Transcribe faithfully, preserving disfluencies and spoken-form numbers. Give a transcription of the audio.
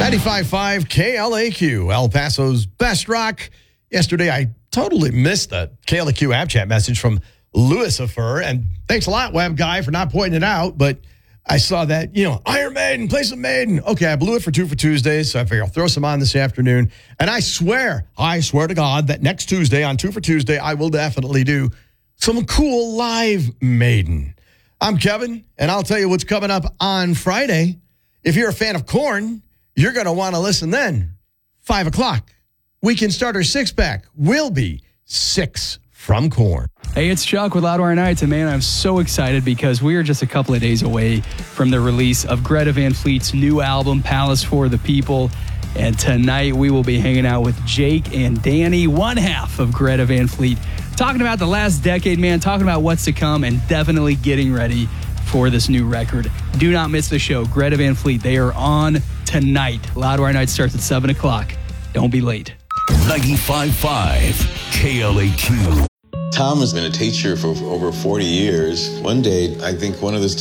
ninety-five point five K L A Q, El Paso's best rock. Yesterday, I totally missed the K L A Q app chat message from Lucifer, and thanks a lot, web guy, for not pointing it out, but I saw that, you know, Iron Maiden, play some Maiden. Okay, I blew it for two for Tuesdays, so I figure I'll throw some on this afternoon, and I swear, I swear to God, that next Tuesday, on two for Tuesday, I will definitely do some cool live Maiden. I'm Kevin, and I'll tell you what's coming up on Friday. If you're a fan of Korn, you're going to want to listen then. Five o'clock. Weekend Starter six-pack will be six from Korn. Hey, it's Chuck with Loudwire Nights, and man, I'm so excited because we are just a couple of days away from the release of Greta Van Fleet's new album, Palace for the People. And tonight we will be hanging out with Jake and Danny, one half of Greta Van Fleet, talking about the last decade, man, talking about what's to come, and definitely getting ready for this new record. Do not miss the show. Greta Van Fleet, they are on tonight. Loudwire Night starts at seven o'clock. Don't be late. ninety-five point five K L A Q. Tom has been a teacher for over forty years. One day, I think one of his